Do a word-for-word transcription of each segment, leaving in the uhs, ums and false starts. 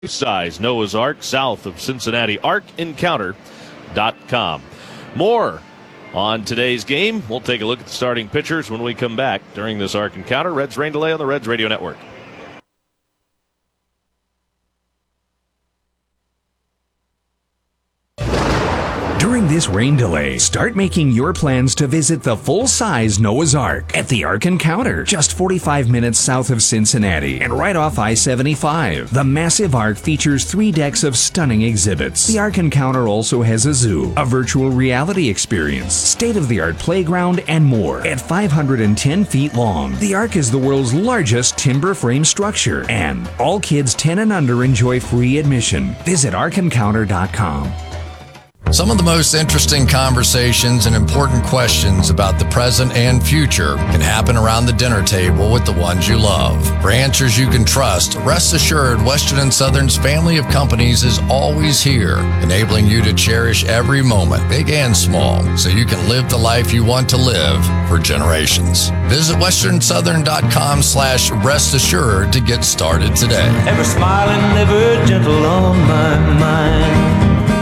Size Noah's Ark, south of Cincinnati, ark encounter dot com. More on today's game. We'll take a look at the starting pitchers when we come back during this Ark Encounter. Reds rain delay on the Reds Radio Network. During this rain delay, start making your plans to visit the full-size Noah's Ark at the Ark Encounter, just forty-five minutes south of Cincinnati and right off I seventy-five. The massive Ark features three decks of stunning exhibits. The Ark Encounter also has a zoo, a virtual reality experience, state-of-the-art playground, and more. At five hundred ten feet long, the Ark is the world's largest timber frame structure, and all kids ten and under enjoy free admission. Visit ark encounter dot com. Some of the most interesting conversations and important questions about the present and future can happen around the dinner table with the ones you love. For answers you can trust, rest assured Western and Southern's family of companies is always here, enabling you to cherish every moment, big and small, so you can live the life you want to live for generations. Visit western southern dot com slash rest assured to get started today. Ever smiling, ever gentle on my mind.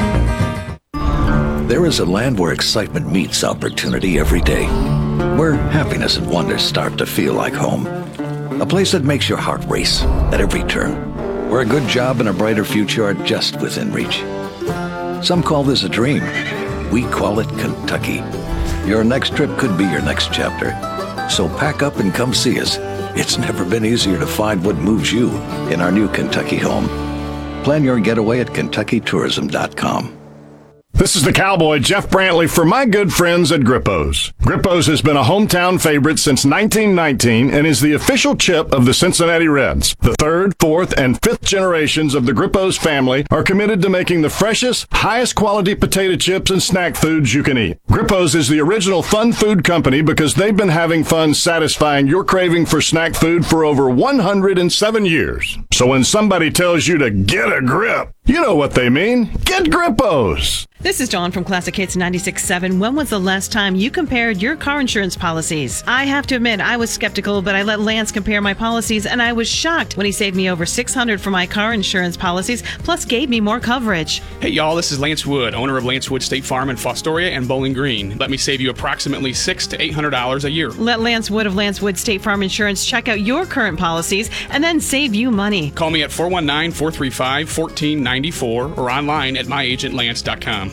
There is a land where excitement meets opportunity every day, where happiness and wonder start to feel like home. A place that makes your heart race at every turn, where a good job and a brighter future are just within reach. Some call this a dream. We call it Kentucky. Your next trip could be your next chapter. So pack up and come see us. It's never been easier to find what moves you in our new Kentucky home. Plan your getaway at kentucky tourism dot com. This is the Cowboy, Jeff Brantley, for my good friends at Grippo's. Grippo's has been a hometown favorite since nineteen nineteen and is the official chip of the Cincinnati Reds. The third, fourth, and fifth generations of the Grippo's family are committed to making the freshest, highest quality potato chips and snack foods you can eat. Grippo's is the original fun food company because they've been having fun satisfying your craving for snack food for over one hundred seven years. So when somebody tells you to get a grip, you know what they mean. Get Grippo's. This is Dawn from Classic Hits ninety-six point seven. When was the last time you compared your car insurance policies? I have to admit, I was skeptical, but I let Lance compare my policies, and I was shocked when he saved me over six hundred dollars for my car insurance policies, plus gave me more coverage. Hey, y'all, this is Lance Wood, owner of Lance Wood State Farm in Fostoria and Bowling Green. Let me save you approximately six hundred to eight hundred dollars a year. Let Lance Wood of Lance Wood State Farm Insurance check out your current policies and then save you money. Call me at four one nine, four three five, one four nine four or online at my agent lance dot com.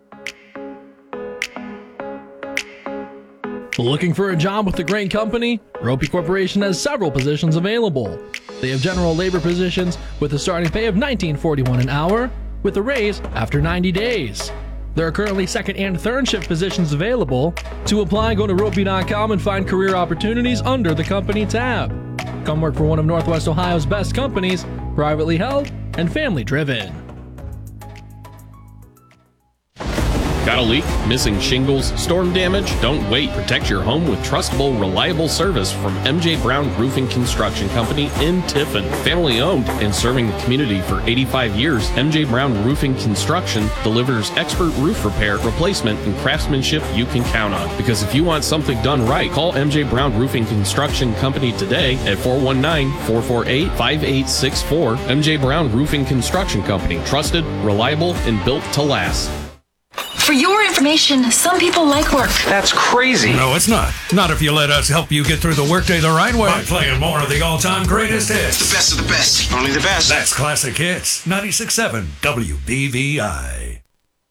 Looking for a job with a great company? Ropey Corporation has several positions available. They have general labor positions with a starting pay of nineteen forty-one an hour, with a raise after ninety days. There are currently second and third shift positions available. To apply, go to ropey dot com and find career opportunities under the company tab. Come work for one of Northwest Ohio's best companies, privately held and family driven. Got a leak? Missing shingles? Storm damage? Don't wait. Protect your home with trustable, reliable service from M J Brown Roofing Construction Company in Tiffin. Family owned and serving the community for eighty-five years, M J Brown Roofing Construction delivers expert roof repair, replacement, and craftsmanship you can count on. Because if you want something done right, call M J Brown Roofing Construction Company today at four one nine, four four eight, five eight six four. M J Brown Roofing Construction Company. Trusted, reliable, and built to last. For your information, some people like work. That's crazy. No, it's not. Not if you let us help you get through the workday the right way. By playing more of the all-time greatest hits. The best of the best. Only the best. That's Classic Hits. ninety-six point seven W B V I.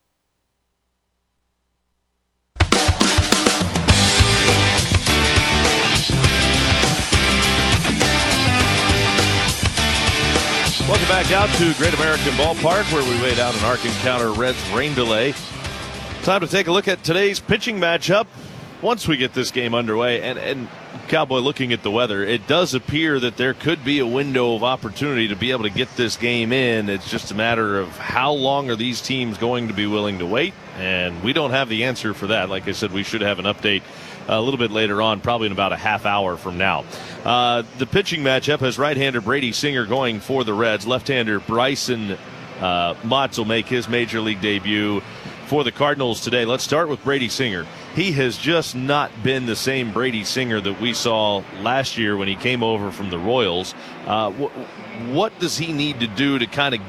Welcome back out to Great American Ballpark, where we wait out an Ark Encounter Reds rain delay. Time to take a look at today's pitching matchup once we get this game underway. And, and Cowboy, looking at the weather, it does appear that there could be a window of opportunity to be able to get this game in. It's just a matter of how long are these teams going to be willing to wait, and we don't have the answer for that. Like I said, we should have an update a little bit later on, probably in about a half hour from now. Uh, the pitching matchup has right-hander Brady Singer going for the Reds. Left-hander Bryson uh, Motts will make his major league debut for the Cardinals today. Let's start with Brady Singer. He has just not been the same Brady Singer that we saw last year when he came over from the Royals. Uh, wh- what does he need to do to kind of